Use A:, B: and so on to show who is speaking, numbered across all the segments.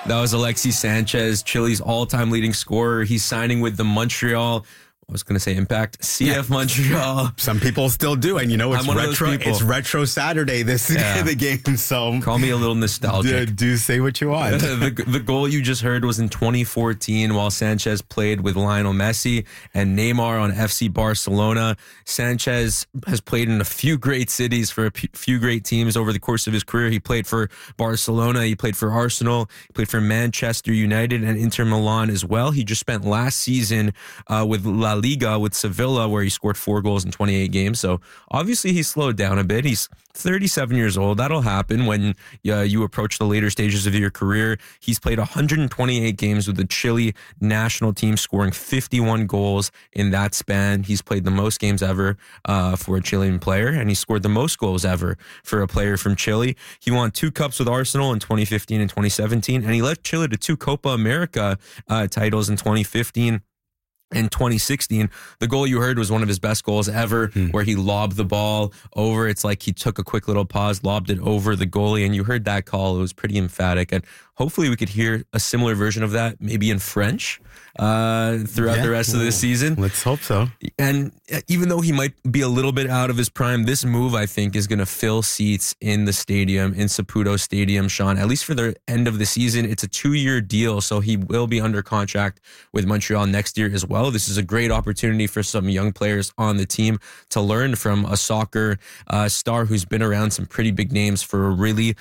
A: That was Alexis Sanchez, Chile's all-time leading scorer. He's signing with the Montreal, I was going to say Impact, CF Montreal.
B: Some people still do, and it's retro. It's retro Saturday. The game, so
A: call me a little nostalgic.
B: Do say what you want.
A: The goal you just heard was in 2014, while Sanchez played with Lionel Messi and Neymar on FC Barcelona. Sanchez has played in a few great cities for a few great teams over the course of his career. He played for Barcelona, he played for Arsenal, he played for Manchester United and Inter Milan as well. He just spent last season with La Liga with Sevilla, where he scored 4 goals in 28 games. So obviously he slowed down a bit. He's 37 years old. That'll happen when you approach the later stages of your career. He's played 128 games with the Chile national team, scoring 51 goals in that span. He's played the most games ever for a Chilean player, and he scored the most goals ever for a player from Chile. He won 2 cups with Arsenal in 2015 and 2017, and he led Chile to 2 Copa America titles in 2015. In 2016, the goal you heard was one of his best goals ever, where he lobbed the ball over. It's like he took a quick little pause, lobbed it over the goalie, and you heard that call. It was pretty emphatic, and hopefully we could hear a similar version of that, maybe in French, throughout the rest of the season.
B: Let's hope so.
A: And even though he might be a little bit out of his prime, this move, I think, is going to fill seats in the stadium, in Saputo Stadium, Sean, at least for the end of the season. It's a 2-year deal, so he will be under contract with Montreal next year as well. This is a great opportunity for some young players on the team to learn from a soccer star who's been around some pretty big names for a really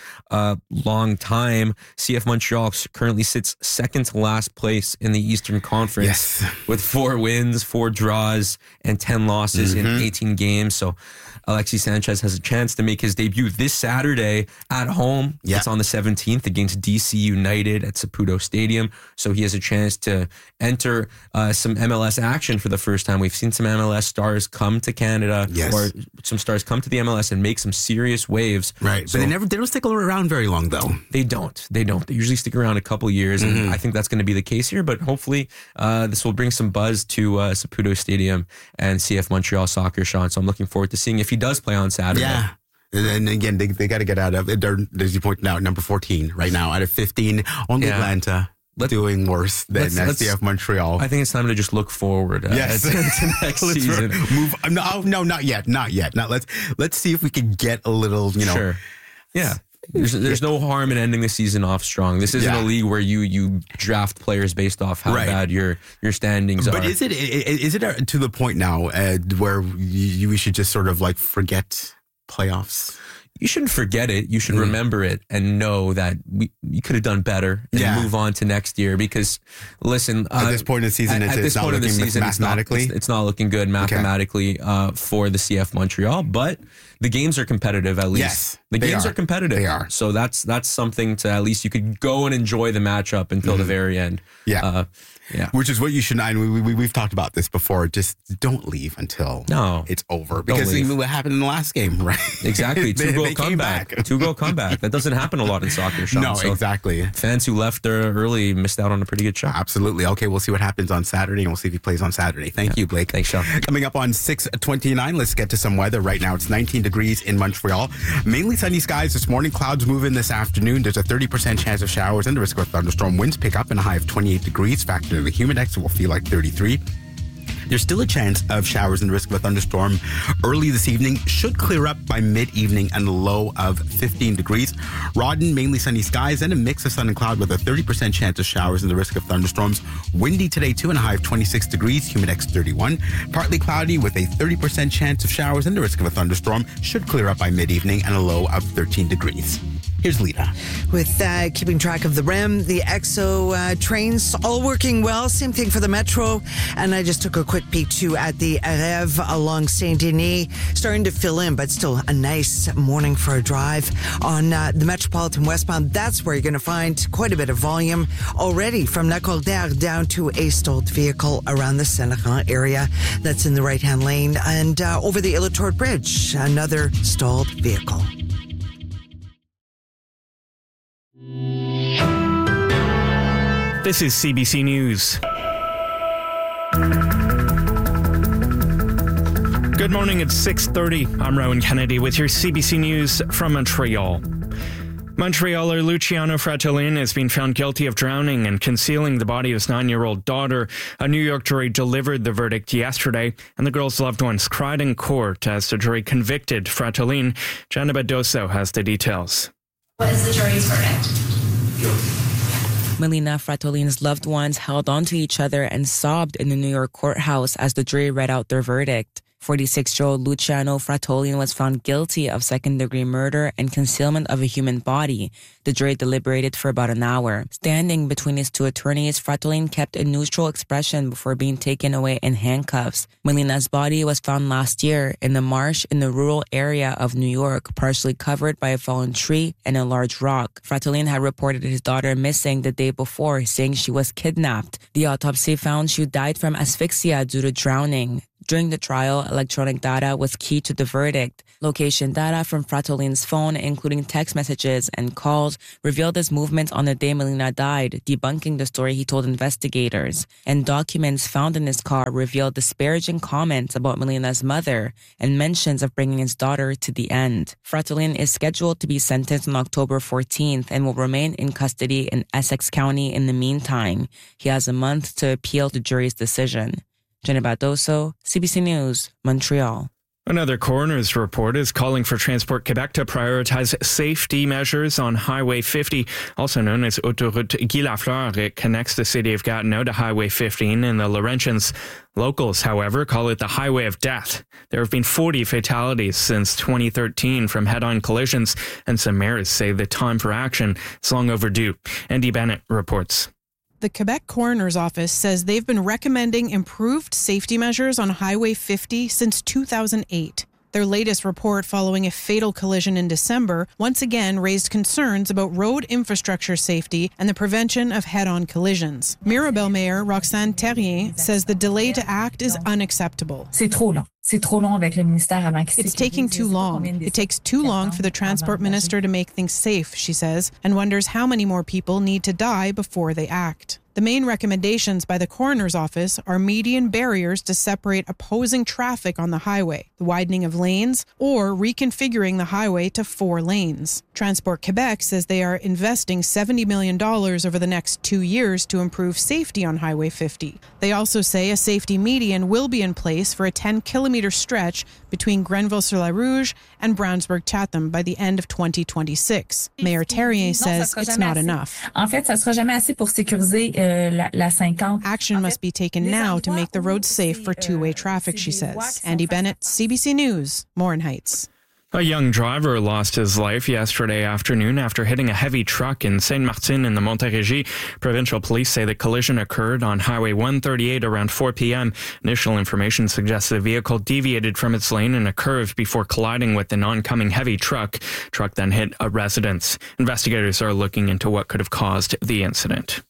A: long time. CF Montreal currently sits second to last place in the Eastern Conference with 4 wins, 4 draws, and 10 losses in 18 games. So Alexis Sanchez has a chance to make his debut this Saturday at home. It's on the 17th against DC United at Saputo Stadium. So he has a chance to enter some MLS action for the first time. We've seen some MLS stars come to Canada, or some stars come to the MLS and make some serious waves.
B: Right.
A: So,
B: but they don't stick around very long, though.
A: They don't. They usually stick around a couple years, and I think that's going to be the case here. But hopefully this will bring some buzz to Saputo Stadium and CF Montreal soccer, Sean. So I'm looking forward to seeing if he does play on Saturday.
B: Yeah. And then again, they got to get out of it. They're, as you pointed out, number 14 right now out of 15. Only Atlanta doing worse than CF Montreal.
A: I think it's time to just look forward to next season.
B: Move. No, not yet. Let's see if we can get a little,
A: Sure. Yeah. There's no harm in ending the season off strong. This isn't a league where you draft players based off how bad your standings are.
B: But is it to the point now where we should just sort of like forget playoffs?
A: You shouldn't forget it. You should remember it and know that you could have done better and move on to next year. Because, listen,
B: at this point in the season, it's not looking mathematically.
A: It's not looking good mathematically for the CF Montreal, but the games are competitive at least.
B: Yes,
A: the games are competitive.
B: They are.
A: So that's something to at least you could go and enjoy the matchup until the very end.
B: Yeah. Which is what you should. And we've talked about this before. Just don't leave until it's over, because what happened in the last game, right?
A: Exactly. 2-goal comeback. 2-goal comeback. That doesn't happen a lot in soccer, Sean.
B: No, exactly.
A: Fans who left early missed out on a pretty good shot.
B: Absolutely. Okay, we'll see what happens on Saturday, and we'll see if he plays on Saturday. Thank you, Blake.
A: Thanks, Sean.
B: Coming up on 6:29, let's get to some weather. Right now, it's 19 degrees in Montreal. Mainly sunny skies this morning. Clouds move in this afternoon. There's a 30% chance of showers and the risk of a thunderstorm. Winds pick up in a high of 28 degrees. Factor in the humidex, it will feel like 33. There's still a chance of showers and the risk of a thunderstorm early this evening. Should clear up by mid-evening and a low of 15 degrees. Rawdon, mainly sunny skies and a mix of sun and cloud with a 30% chance of showers and the risk of thunderstorms. Windy today too, and a high of 26 degrees. Humidex 31. Partly cloudy with a 30% chance of showers and the risk of a thunderstorm. Should clear up by mid-evening and a low of 13 degrees. Here's Lita.
C: With keeping track of the REM, the EXO trains, all working well. Same thing for the Metro. And I just took a quick peek too at the Rêve along Saint-Denis. Starting to fill in, but still a nice morning for a drive. On the Metropolitan westbound, that's where you're going to find quite a bit of volume already from Lacordaire down to a stalled vehicle around the Saint-Laurent area. That's in the right-hand lane. And over the Illitour Bridge, another stalled vehicle.
D: This is CBC News. Good morning, it's 6:30. I'm Rowan Kennedy with your CBC News from Montreal. Montrealer Luciano Fratellin has been found guilty of drowning and concealing the body of his 9-year-old daughter. A New York jury delivered the verdict yesterday, and the girl's loved ones cried in court as the jury convicted Fratellin. Jenna Badoso has the details.
E: What is the jury's verdict?
F: Melina Fratellin's loved ones held onto each other and sobbed in the New York courthouse as the jury read out their verdict. 46-year-old Luciano Fratellin was found guilty of second-degree murder and concealment of a human body. The jury deliberated for about an hour. Standing between his two attorneys, Fratellin kept a neutral expression before being taken away in handcuffs. Melina's body was found last year in the marsh in the rural area of New York, partially covered by a fallen tree and a large rock. Fratellin had reported his daughter missing the day before, saying she was kidnapped. The autopsy found she died from asphyxia due to drowning. During the trial, electronic data was key to the verdict. Location data from Fratellin's phone, including text messages and calls, revealed his movements on the day Melina died, debunking the story he told investigators. And documents found in his car revealed disparaging comments about Melina's mother and mentions of bringing his daughter to the end. Fratellin is scheduled to be sentenced on October 14th and will remain in custody in Essex County in the meantime. He has a month to appeal the jury's decision. Jenna Badoso, CBC News, Montreal.
D: Another coroner's report is calling for Transport Quebec to prioritize safety measures on Highway 50, also known as Autoroute Guy Lafleur. It connects the city of Gatineau to Highway 15 in the Laurentians. Locals, however, call it the highway of death. There have been 40 fatalities since 2013 from head-on collisions, and some mayors say the time for action is long overdue. Andy Bennett reports.
G: The Quebec Coroner's Office says they've been recommending improved safety measures on Highway 50 since 2008. Their latest report following a fatal collision in December once again raised concerns about road infrastructure safety and the prevention of head-on collisions. Mirabel Mayor Roxane Terrien says the delay to act is unacceptable. It's taking too long. It takes too long for the transport minister to make things safe, she says, and wonders how many more people need to die before they act. The main recommendations by the coroner's office are median barriers to separate opposing traffic on the highway, the widening of lanes, or reconfiguring the highway to 4 lanes. Transport Quebec says they are investing $70 million over the next 2 years to improve safety on Highway 50. They also say a safety median will be in place for a 10-kilometer stretch between Grenville-sur-la-Rouge and Brownsburg-Chatham by the end of 2026. Mayor Terrien says it's not enough. Action must be taken now to make the roads safe for two-way traffic, she says. Andy Bennett, CBC News, Morin Heights.
D: A young driver lost his life yesterday afternoon after hitting a heavy truck in Saint-Martin in the Montérégie. Provincial police say the collision occurred on Highway 138 around 4 p.m. Initial information suggests the vehicle deviated from its lane in a curve before colliding with an oncoming heavy truck. Truck then hit a residence. Investigators are looking into what could have caused the incident.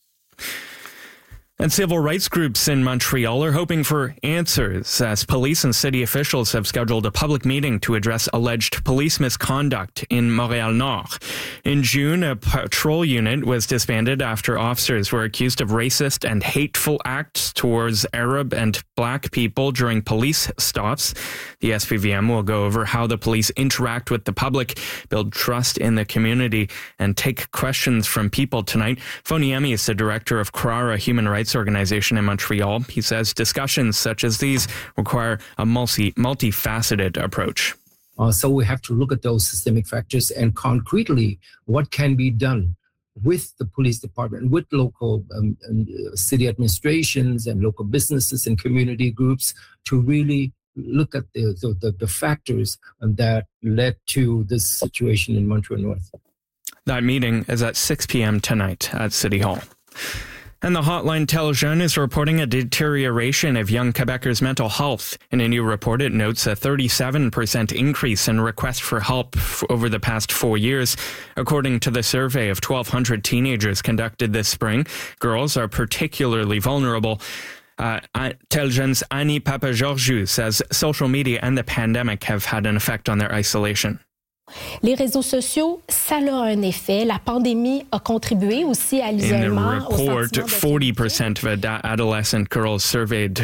D: And civil rights groups in Montreal are hoping for answers as police and city officials have scheduled a public meeting to address alleged police misconduct in Montréal-Nord. In June, a patrol unit was disbanded after officers were accused of racist and hateful acts towards Arab and Black people during police stops. The SPVM will go over how the police interact with the public, build trust in the community, and take questions from people tonight. Foniemi is the director of CRARA Human Rights Organization in Montreal. He says discussions such as these require a multifaceted approach.
H: So we have to look at those systemic factors and concretely what can be done with the police department, with local city administrations and local businesses and community groups to really look at the factors that led to this situation in Montreal North.
D: That meeting is at 6 p.m. tonight at City Hall. And the hotline Tel Jeune is reporting a deterioration of young Quebecers' mental health. In a new report, it notes a 37% increase in requests for help over the past 4 years. According to the survey of 1,200 teenagers conducted this spring, girls are particularly vulnerable. Tel Jeune's Annie Papageorgiou says social media and the pandemic have had an effect on their isolation.
I: Les réseaux sociaux, ça a un effet. La pandémie a contribué aussi à l'isolement.
D: In the report, 40% of adolescent girls surveyed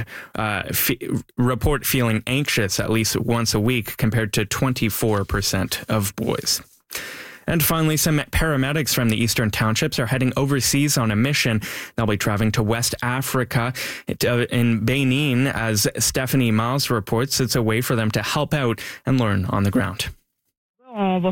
D: report feeling anxious at least once a week compared to 24% of boys. And finally, some paramedics from the Eastern Townships are heading overseas on a mission. They'll be traveling to West Africa in Benin. As Stephanie Miles reports, it's a way for them to help out and learn on the ground.
E: Laurie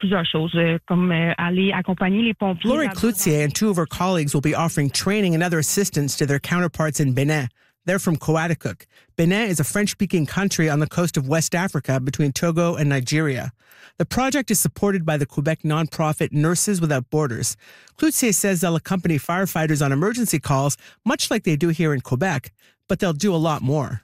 J: Cloutier and two of her colleagues will be offering training and other assistance to their counterparts in Benin. They're from Coaticook. Benin is a French-speaking country on the coast of West Africa between Togo and Nigeria. The project is supported by the Quebec nonprofit Nurses Without Borders. Cloutier says they'll accompany firefighters on emergency calls, much like they do here in Quebec, but they'll do a lot more.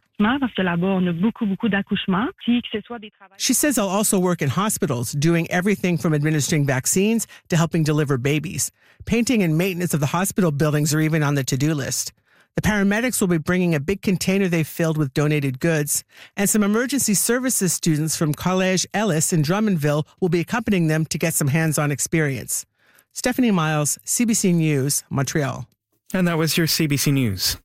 J: She says they'll also work in hospitals, doing everything from administering vaccines to helping deliver babies. Painting and maintenance of the hospital buildings are even on the to-do list. The paramedics will be bringing a big container they've filled with donated goods, and some emergency services students from Collège Ellis in Drummondville will be accompanying them to get some hands-on experience. Stephanie Miles, CBC News, Montreal.
D: And that was your CBC News.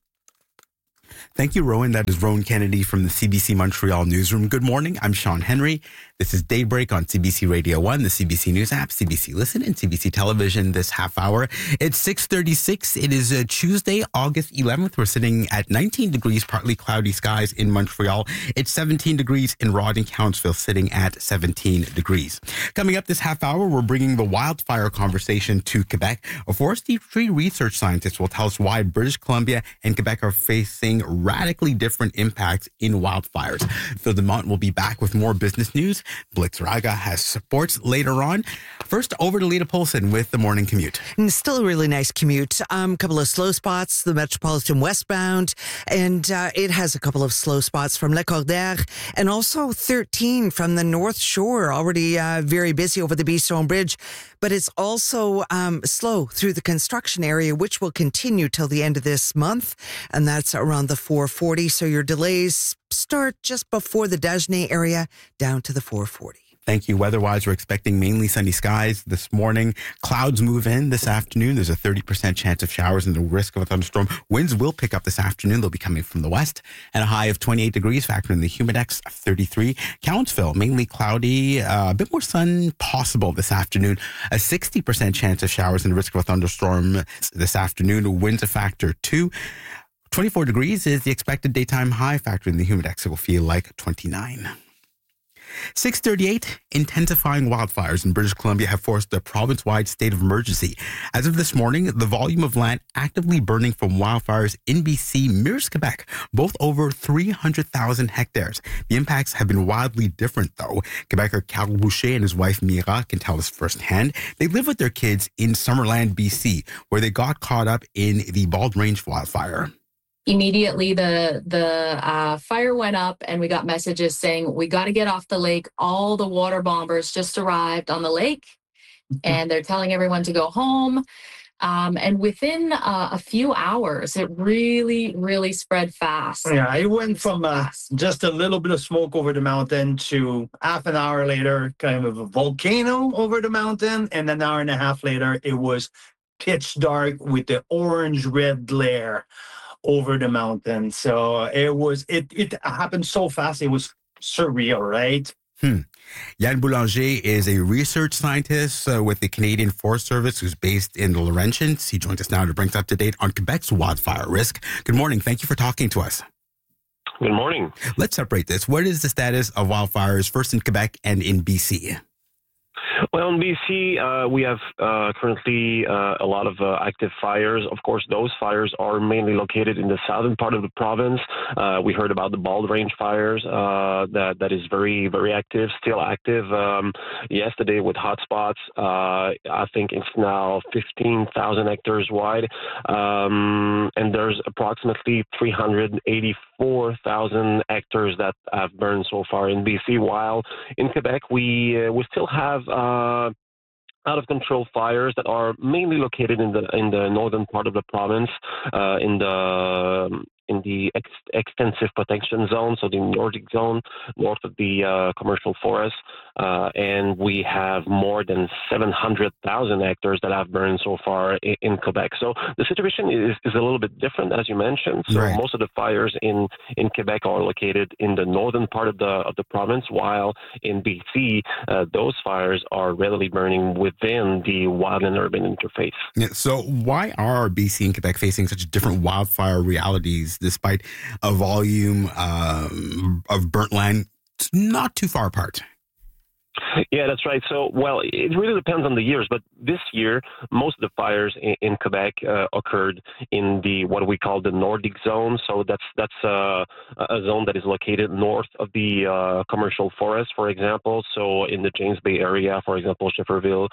B: Thank you, Rowan. That is Rowan Kennedy from the CBC Montreal newsroom. Good morning. I'm Sean Henry. This is Daybreak on CBC Radio 1, the CBC News app, CBC Listen, and CBC Television this half hour. It's 6:36. It is Tuesday, August 11th. We're sitting at 19 degrees, partly cloudy skies in Montreal. It's 17 degrees in Rawdon-Countsville, sitting at 17 degrees. Coming up this half hour, we're bringing the wildfire conversation to Quebec. A forestry research scientist will tell us why British Columbia and Quebec are facing radically different impacts in wildfires. Phil DeMont will be back with more business news. Blitz Raga has sports later on. First, over to Lita Polson with the morning commute.
C: And still a really nice commute. Couple of slow spots, the Metropolitan westbound, and it has a couple of slow spots from Le Cordaire, and also 13 from the North Shore, already very busy over the Bisson Bridge. But it's also slow through the construction area, which will continue till the end of this month, and that's around the 440. So your delays start just before the Dagenais area down to the 440.
B: Thank you. Weather-wise, we're expecting mainly sunny skies this morning. Clouds move in this afternoon. There's a 30% chance of showers and the risk of a thunderstorm. Winds will pick up this afternoon. They'll be coming from the west. And a high of 28 degrees, factoring in the humidex of 33. Countsville, mainly cloudy. A bit more sun possible this afternoon. A 60% chance of showers and the risk of a thunderstorm this afternoon. Winds a factor 2. 24 degrees is the expected daytime high, factoring in the humidex. It will feel like 29. 6:38, intensifying wildfires in British Columbia have forced a province-wide state of emergency. As of this morning, the volume of land actively burning from wildfires in BC mirrors Quebec, both over 300,000 hectares. The impacts have been wildly different, though. Quebecer Carl Boucher and his wife Mira can tell us firsthand. They live with their kids in Summerland, BC, where they got caught up in the Bald Range wildfire.
K: Immediately, the fire went up, and we got messages saying, we got to get off the lake. All the water bombers just arrived on the lake, and they're telling everyone to go home. And within a few hours, it really, really spread fast.
L: Yeah, it went from just a little bit of smoke over the mountain to half an hour later, kind of a volcano over the mountain. And an hour and a half later, it was pitch dark with the orange-red glare over the mountain. So it happened so fast. It was surreal, right?
B: Yann Boulanger is a research scientist with the Canadian Forest Service who's based in the Laurentians. He joins us now to bring us up to date on Quebec's wildfire risk. Good morning. Thank you for talking to us.
M: Good morning.
B: Let's separate this. What is the status of wildfires first in Quebec and in BC?
M: Well, in BC, we have currently a lot of active fires. Of course, those fires are mainly located in the southern part of the province. We heard about the Bald Range fires that is very, very active, still active. Yesterday with hotspots, I think it's now 15,000 hectares wide. And there's approximately 384,000 hectares that have burned so far in BC, while in Quebec, we still have out-of-control fires that are mainly located in the northern part of the province, in in the extensive protection zone, so the Nordic zone, north of the commercial forest. And we have more than 700,000 hectares that have burned so far in Quebec. So the situation is a little bit different, as you mentioned. So most of the fires in Quebec are located in the northern part of the province, while in BC, those fires are readily burning within the wildland urban interface.
B: Yeah, so why are BC and Quebec facing such different wildfire realities despite a volume of burnt land not too far apart?
M: Yeah, that's right. So, well, it really depends on the years, but this year, most of the fires in Quebec occurred in the what we call the Nordic zone. So that's a zone that is located north of the commercial forest, for example. So in the James Bay area, for example, Schefferville,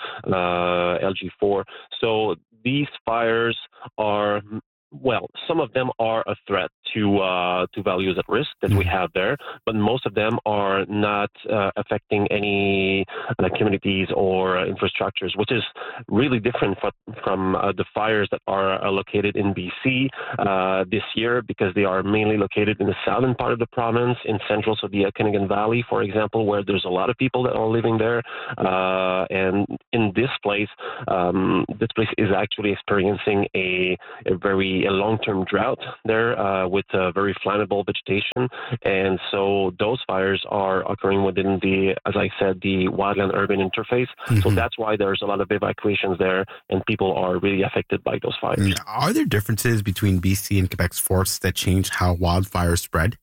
M: LG4. So these fires are, well, some of them are a threat to values at risk that we have there, but most of them are not affecting any communities or infrastructures, which is really different from the fires that are located in BC this year, because they are mainly located in the southern part of the province, in central, so the Okanagan Valley, for example, where there's a lot of people that are living there. And in this place is actually experiencing a long-term drought there with very flammable vegetation. And so those fires are occurring within the, as I said, the wildland urban interface. So that's why there's a lot of evacuations there, and people are really affected by those fires.
B: Are there differences between BC and Quebec's forests that change how wildfires spread?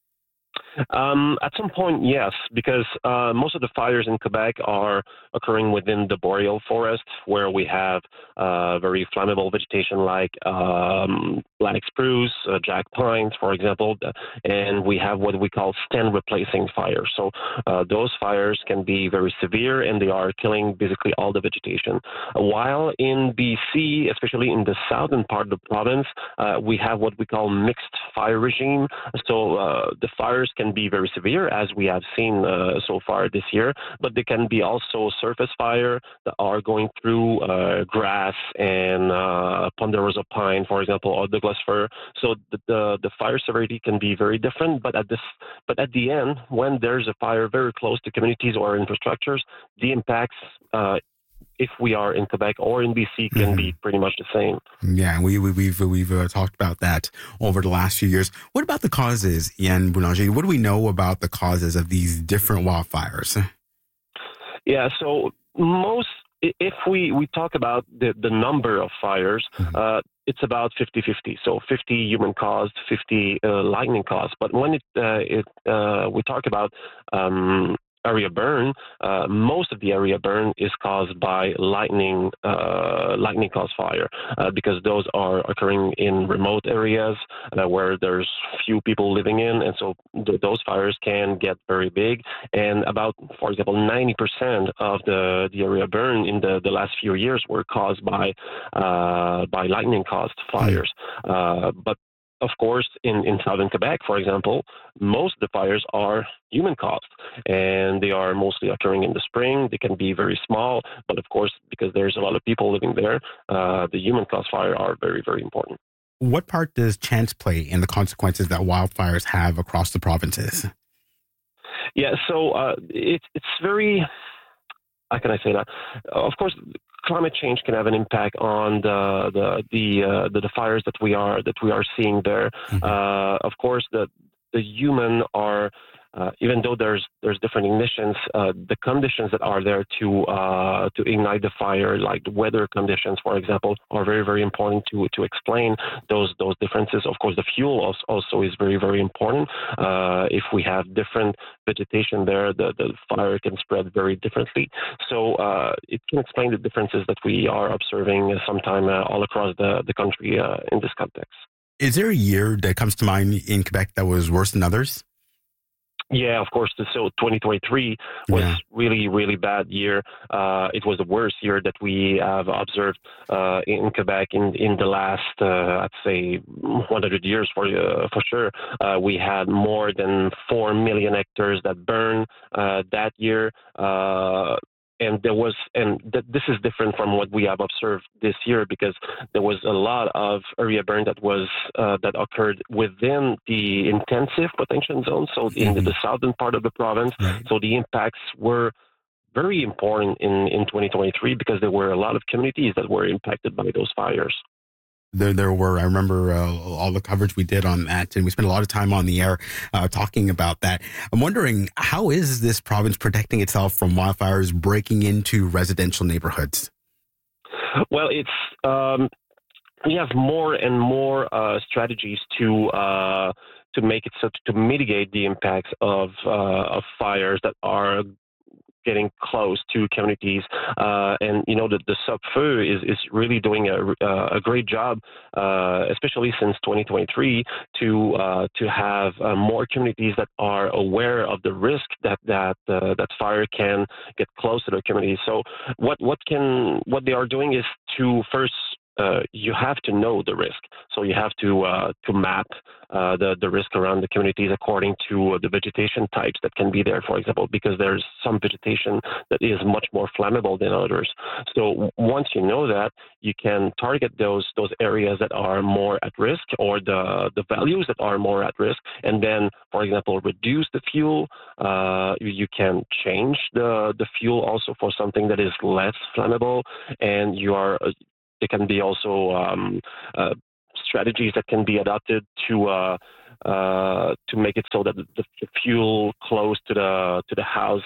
M: At some point, yes, because most of the fires in Quebec are occurring within the boreal forest, where we have very flammable vegetation like black spruce, jack pines, for example, and we have what we call stand-replacing fires. So those fires can be very severe, and they are killing basically all the vegetation. While in BC, especially in the southern part of the province, we have what we call mixed fire regime. So the fires can be very severe, as we have seen so far this year, but they can be also surface fire that are going through grass and ponderosa pine, for example, or Douglas fir. So the fire severity can be very different, but at the end, when there's a fire very close to communities or infrastructures, the impacts, if we are in Quebec or in BC, can be pretty much the same.
B: Yeah, we've talked about that over the last few years. What about the causes, Yann Boulanger? What do we know about the causes of these different wildfires?
M: Yeah, so if we talk about the number of fires, it's about 50-50. So 50 human-caused, 50 lightning-caused. But when we talk about area burn, most of the area burn is caused by lightning caused fire, because those are occurring in remote areas where there's few people living in, and so those fires can get very big. And about, for example, 90% of the area burn in the last few years were caused by lightning caused fires. But of course, in southern Quebec, for example, most of the fires are human-caused, and they are mostly occurring in the spring. They can be very small, but of course, because there's a lot of people living there, the human-caused fire are very, very important.
B: What part does chance play in the consequences that wildfires have across the provinces? Yeah,
M: so it's very... How can I say that? Of course, climate change can have an impact on the fires that we are seeing there. Of course, the human are even though there's different ignitions, the conditions that are there to ignite the fire, like the weather conditions, for example, are very, very important to explain those differences. Of course, the fuel also is very, very important. If we have different vegetation there, the fire can spread very differently. So it can explain the differences that we are observing sometime all across the country in this context.
B: Is there a year that comes to mind in Quebec that was worse than others?
M: Yeah, of course. So 2023 was really, really bad year. It was the worst year that we have observed in Quebec in the last, I'd say, 100 years for sure. We had more than 4 million hectares that burned that year. this is different from what we have observed this year, because there was a lot of area burn that occurred within the intensive protection zone, so in the southern part of the province. Right. So the impacts were very important in 2023 because there were a lot of communities that were impacted by those fires.
B: There were, I remember all the coverage we did on that, and we spent a lot of time on the air talking about that. I'm wondering, how is this province protecting itself from wildfires breaking into residential neighborhoods?
M: Well, it's we have more and more strategies to make it so to mitigate the impacts of fires that are getting close to communities, and the SOCFEU is really doing a great job, especially since 2023, to have more communities that are aware of the risk that fire can get close to their communities. So what they are doing is to first. You have to know the risk, so you have to map the risk around the communities according to the vegetation types that can be there, for example, because there's some vegetation that is much more flammable than others. So once you know that, you can target those areas that are more at risk, or the values that are more at risk, and then, for example, reduce the fuel. You can change the fuel also for something that is less flammable, and there can be also strategies that can be adopted to make it so that the fuel close to the house,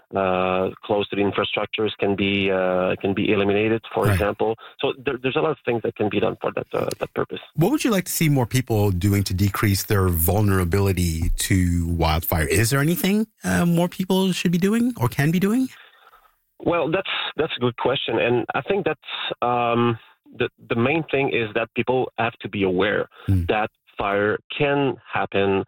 M: close to the infrastructures, can be eliminated, for example. So there's a lot of things that can be done for that purpose.
B: What would you like to see more people doing to decrease their vulnerability to wildfire? Is there anything more people should be doing or can be doing?
M: Well, that's a good question, and I think that's the main thing is that people have to be aware that fire can happen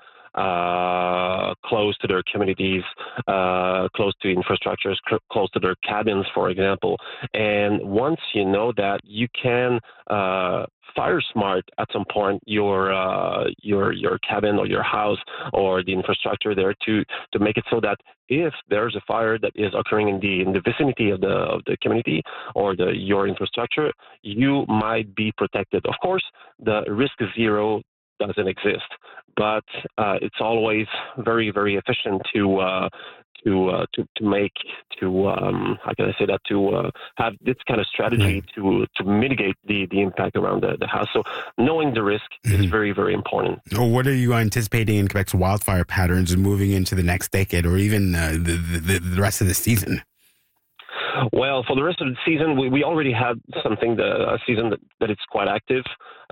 M: close to their communities, close to infrastructures, close to their cabins, for example. And once you know that, you can fire smart at some point your cabin or your house or the infrastructure there to make it so that if there's a fire that is occurring in the vicinity of the community or your infrastructure, you might be protected. Of course, the risk zero doesn't exist, but it's always very, very efficient to have this kind of strategy to mitigate the impact around the house. So knowing the risk is very, very important.
B: What are you anticipating in Quebec's wildfire patterns moving into the next decade, or even the rest of the season?
M: Well, for the rest of the season, we already had a season that it's quite active.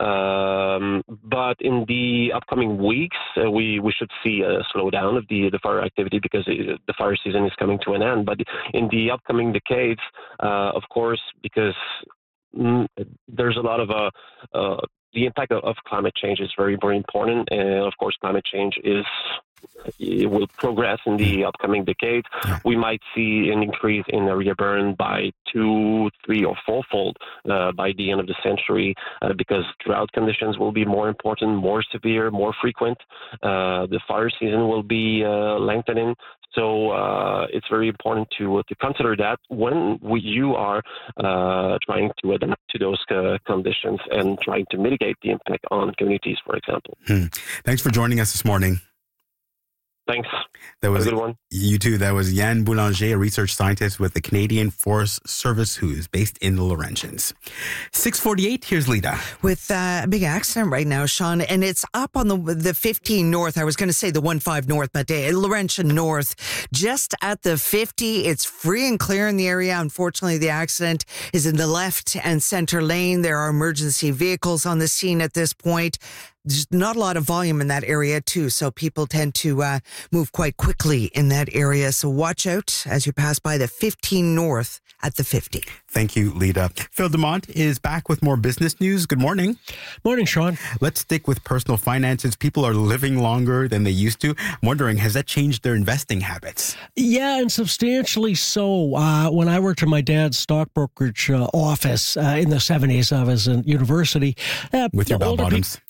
M: But in the upcoming weeks, we should see a slowdown of the fire activity because the fire season is coming to an end. But in the upcoming decades, of course, because there's a lot of the impact of climate change is very, very important. And of course, climate change it will progress in the upcoming decades. We might see an increase in area burn by 2, 3, or 4-fold by the end of the century because drought conditions will be more important, more severe, more frequent. The fire season will be lengthening. So it's very important to consider that when you are trying to adapt to those conditions and trying to mitigate the impact on communities, for example.
B: Thanks for joining us this morning.
M: Thanks.
B: That was
M: a good one.
B: You too. That was Yann Boulanger, a research scientist with the Canadian Forest Service, who is based in the Laurentians. 6:48. Here's Lita
C: with a big accident right now, Sean, and it's up on the 15 North. I was going to say the 15 North, but Laurentian North, just at the 50. It's free and clear in the area. Unfortunately, the accident is in the left and center lane. There are emergency vehicles on the scene at this point. There's not a lot of volume in that area, too, so people tend to move quite quickly in that area. So watch out as you pass by the 15 North at the 50.
B: Thank you, Lita. Phil Demont is back with more business news. Good morning.
E: Morning, Sean.
B: Let's stick with personal finances. People are living longer than they used to. I'm wondering, has that changed their investing habits?
E: Yeah, and substantially so. When I worked in my dad's stock brokerage office in the 70s, I was in university.
B: With your bell bottoms.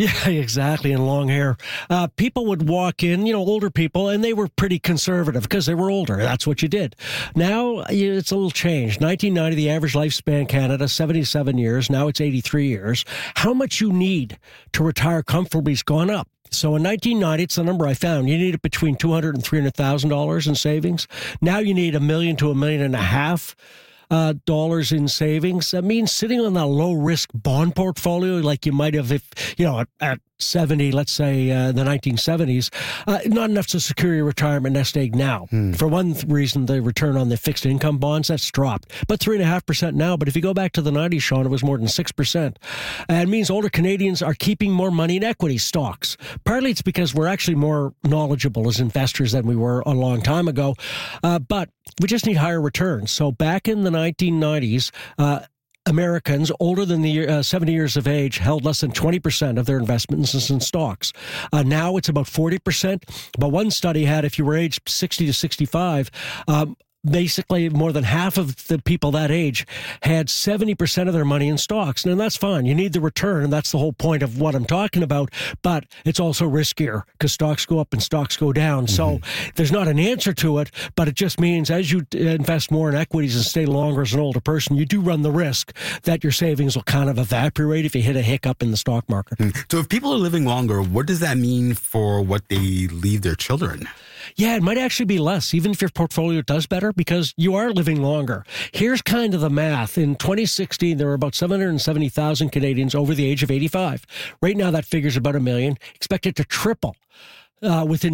E: Yeah, exactly, and long hair. People would walk in, older people, and they were pretty conservative because they were older. That's what you did. Now, it's a little changed. 1990, the average lifespan in Canada, 77 years. Now it's 83 years. How much you need to retire comfortably has gone up. So in 1990, it's the number I found. You needed between $200,000 and $300,000 in savings. Now you need $1 million to $1.5 million dollars in savings. That means sitting on that low risk bond portfolio like you might have if, at 70, let's say the 1970s, not enough to secure your retirement nest egg now. For one reason, the return on the fixed income bonds, that's dropped. But 3.5% now. But if you go back to the 90s, Sean, it was more than 6%. It means older Canadians are keeping more money in equity stocks. Partly it's because we're actually more knowledgeable as investors than we were a long time ago. But we just need higher returns. So back in the 1990s, Americans older than 70 years of age held less than 20% of their investments in stocks. Now it's about 40%. But one study had, if you were aged 60 to 65, basically more than half of the people that age had 70% of their money in stocks. And that's fine. You need the return, and that's the whole point of what I'm talking about. But it's also riskier because stocks go up and stocks go down. So there's not an answer to it, but it just means as you invest more in equities and stay longer as an older person, you do run the risk that your savings will kind of evaporate if you hit a hiccup in the stock market.
B: So if people are living longer, what does that mean for what they leave their children?
E: Yeah, it might actually be less, even if your portfolio does better, because you are living longer. Here's kind of the math. In 2016, there were about 770,000 Canadians over the age of 85. Right now, that figure's about 1 million. Expect it to triple within